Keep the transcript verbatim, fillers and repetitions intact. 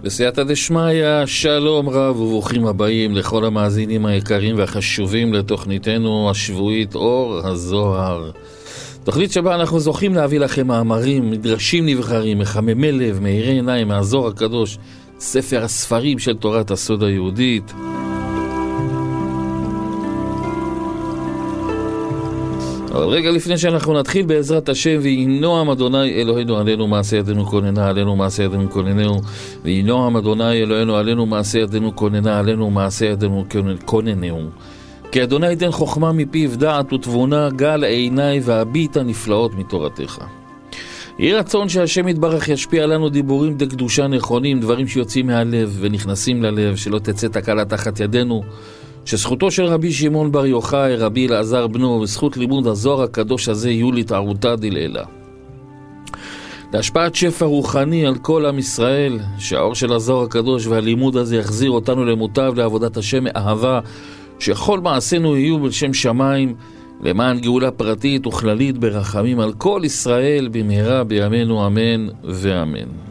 בסייעתא דשמיא, שלום רב וברוכים הבאים לכל המאזינים היקרים והחשובים לתוכניתנו השבועית אור הזוהר. תוכנית שבה אנחנו זוכים להביא לכם מאמרים, מדרשים נבחרים, מחממי לב, מאירי עיניים, מהזוהר הקדוש, ספר הספרים של תורת הסוד היהודית. אבל רגע לפני שאנחנו נתחיל בעזרת השם, ויהי נועם אדוני אלוהינו עלינו מעשה ידינו כוננה, עלינו מעשה ידינו כוננהו, ויהי נועם אדוני אלוהינו עלינו מעשה ידינו כוננה, עלינו מעשה ידינו כוננהו. כי אדוני ייתן חוכמה מפיו, דעת ותבונה, גל עיני והביט הנפלאות מתורתך. יהי רצון שהשם יתברך ישפיע עלינו דיבורים דקדושה נכונים, דברים שיוצאים מהלב ונכנסים ללב, שלא תצא תקלה תחת ידינו, שזכותו של רבי שמעון בר יוחאי, רבי אלעזר בנו, וזכות לימוד הזוהר הקדוש הזה יהיו להתערותא דלעילא. להשפעת שפע רוחני על כל עם ישראל, שהאור של הזוהר הקדוש והלימוד הזה יחזיר אותנו למוטב לעבודת השם מאהבה, שכל מעשינו יהיו בשם שמיים, למען גאולה פרטית וכללית ברחמים על כל ישראל במהרה בימינו אמן ואמן.